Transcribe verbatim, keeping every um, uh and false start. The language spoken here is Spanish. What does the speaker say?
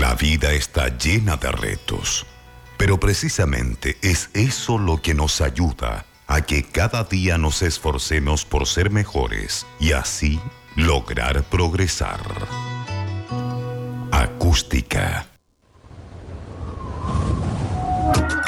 La vida está llena de retos, pero precisamente es eso lo que nos ayuda a que cada día nos esforcemos por ser mejores y así lograr progresar. Acústica.